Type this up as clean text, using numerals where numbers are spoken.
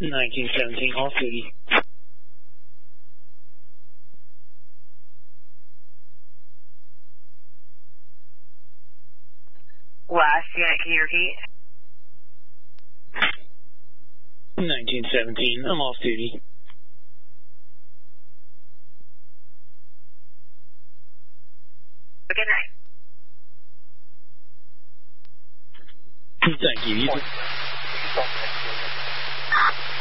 1917, off duty. Last unit, can you repeat? 1917, I'm off duty. Good night. Thank you. You too.